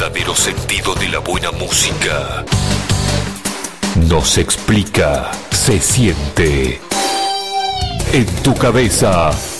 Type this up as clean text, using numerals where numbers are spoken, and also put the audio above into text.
verdadero sentido de la buena música. No se explica, se siente. En tu cabeza.